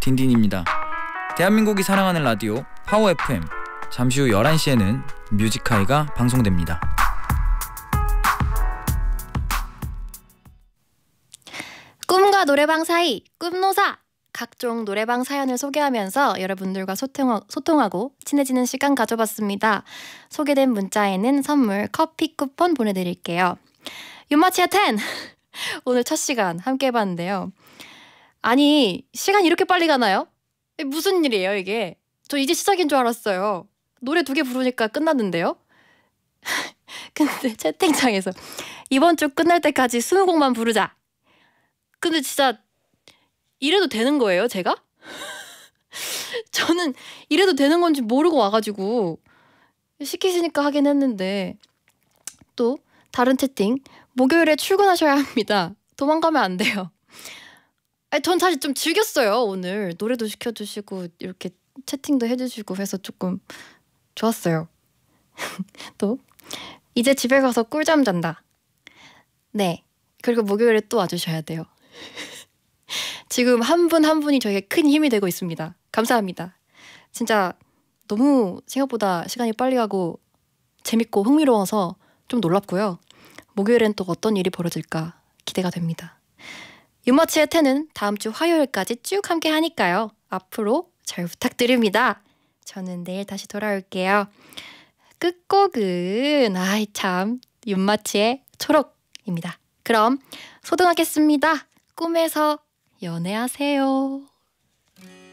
딘딘입니다. 대한민국이 사랑하는 라디오 파워 FM. 잠시 후 11시에는 뮤직하이가 방송됩니다. 꿈과 노래방 사이 꿈노사! 각종 노래방 사연을 소개하면서 여러분들과 소통하고 친해지는 시간 가져봤습니다. 소개된 문자에는 선물 커피 쿠폰 보내드릴게요. 윤마치야 10! 오늘 첫 시간 함께 해봤는데요. 아니, 시간 이렇게 빨리 가나요? 무슨 일이에요 이게? 저 이제 시작인 줄 알았어요. 노래 2개 부르니까 끝났는데요? 근데 채팅창에서 이번 주 끝날 때까지 20곡만 부르자. 근데 진짜 이래도 되는 거예요, 제가? 저는 이래도 되는 건지 모르고 와가지고 시키시니까 하긴 했는데 또 다른 채팅 목요일에 출근하셔야 합니다. 도망가면 안 돼요. 아니, 전 사실 좀 즐겼어요. 오늘 노래도 시켜주시고 이렇게 채팅도 해주시고 해서 조금 좋았어요. 또 이제 집에 가서 꿀잠 잔다. 네, 그리고 목요일에 또 와주셔야 돼요. 지금 한 분 한 분이 저에게 큰 힘이 되고 있습니다. 감사합니다. 진짜 너무 생각보다 시간이 빨리 가고 재밌고 흥미로워서 좀 놀랍고요. 목요일엔 또 어떤 일이 벌어질까 기대가 됩니다. 유머치의 10은 다음 주 화요일까지 쭉 함께 하니까요. 앞으로 잘 부탁드립니다. 저는 내일 다시 돌아올게요. 끝곡은 아이 참 윤마치의 초록입니다. 그럼 소등하겠습니다. 꿈에서 연애하세요.